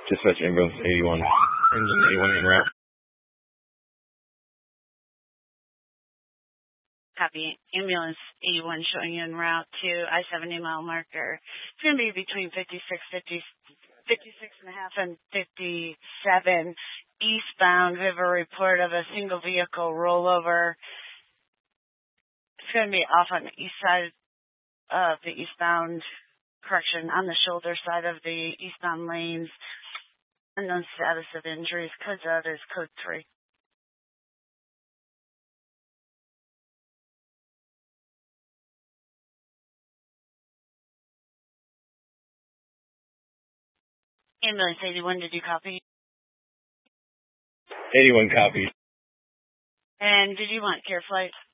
Dispatch ambulance 81. Engine 81 en route. Copy. Ambulance 81 showing you en route to I-70 mile marker. It's going to be between 56 and a half and 57 eastbound. We have a report of a single vehicle rollover. It's going to be off on the east side of the eastbound, on the shoulder side of the eastbound lanes. Unknown status of injuries. Code out is code 3. Ambulance 81, did you copy? 81 copies. And did you want care flight?